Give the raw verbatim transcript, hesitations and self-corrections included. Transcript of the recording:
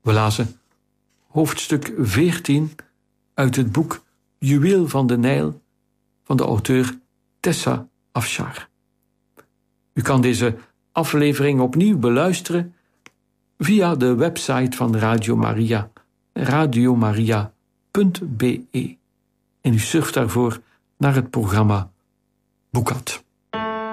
We lazen hoofdstuk veertien uit het boek Juweel van de Nijl van de auteur Tessa Afshar. U kan deze aflevering opnieuw beluisteren via de website van Radio Maria, radiomaria punt b e. En u surft daarvoor naar het programma Boekat.